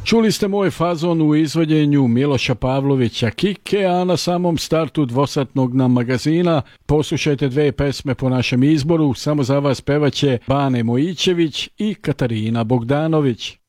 Čuli ste moj fazon u izvođenju Miloša Pavlovića Kike, a na samom startu dvosatnog nam magazina poslušajte dve pesme po našem izboru. Samo za vas pevaće Bane Mojićević i Katarina Bogdanović.